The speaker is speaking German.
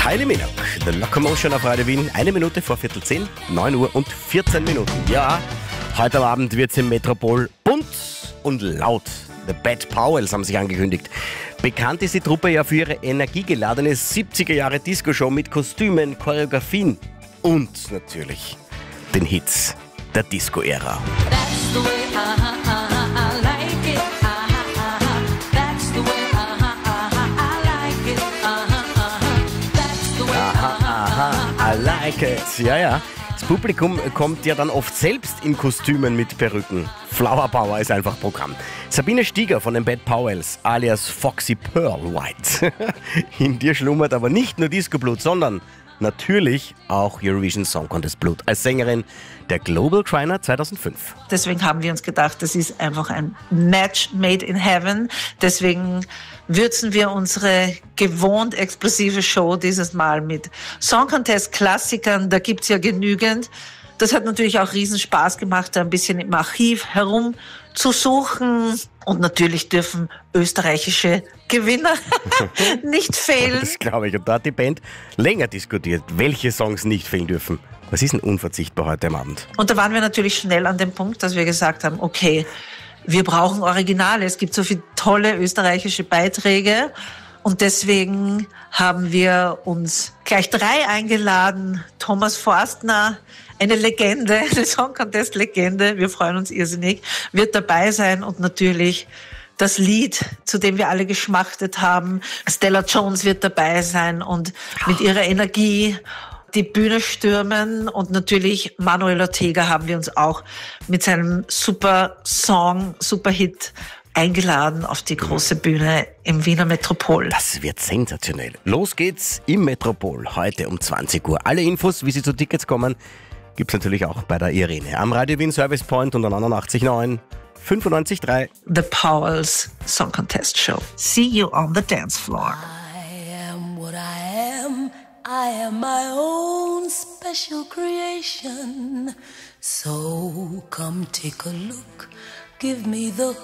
Kylie Minogue, The Locomotion auf Radio Wien, 1 Minute vor 9:15, 9 Uhr und 14 Minuten. Ja, heute am Abend wird es im Metropol bunt und laut. The Bad Powells haben sich angekündigt. Bekannt ist die Truppe ja für ihre energiegeladene 70er-Jahre-Disco-Show mit Kostümen, Choreografien und natürlich den Hits der Disco-Ära. I like it. Ja, ja. Das Publikum kommt ja dann oft selbst in Kostümen mit Perücken. Flower Power ist einfach Programm. Sabine Stieger von den Bad Powells, alias Foxy Pearl White. In dir schlummert aber nicht nur Disco-Blut, sondern natürlich auch Eurovision Song Contest Blut. Als Sängerin der Global Trainer 2005. Deswegen haben wir uns gedacht, das ist einfach ein Match made in heaven. Deswegen würzen wir unsere gewohnt explosive Show dieses Mal mit Song Contest Klassikern. Da gibt's ja genügend. Das hat natürlich auch riesen Spaß gemacht, da ein bisschen im Archiv herumzusuchen. Und natürlich dürfen österreichische Gewinner nicht fehlen. Das glaube ich. Und da hat die Band länger diskutiert, welche Songs nicht fehlen dürfen. Was ist denn unverzichtbar heute am Abend? Und da waren wir natürlich schnell an dem Punkt, dass wir gesagt haben, okay, wir brauchen Originale. Es gibt so viele tolle österreichische Beiträge. Und deswegen haben wir uns gleich 3 eingeladen. Thomas Forstner, eine Legende, eine Song Contest Legende. Wir freuen uns irrsinnig, wird dabei sein und natürlich das Lied, zu dem wir alle geschmachtet haben. Stella Jones wird dabei sein und mit ihrer Energie die Bühne stürmen. Und natürlich Manuel Ortega haben wir uns auch mit seinem super Song, super Hit eingeladen auf die große Bühne im Wiener Metropol. Das wird sensationell. Los geht's im Metropol heute um 20 Uhr. Alle Infos, wie Sie zu Tickets kommen, gibt's natürlich auch bei der Irene. Am Radio Wien Service Point und an 89.9, 95.3. The Powells Song Contest Show. See you on the dance floor. I am what I am. I am my own special creation. So come take a look. Give me the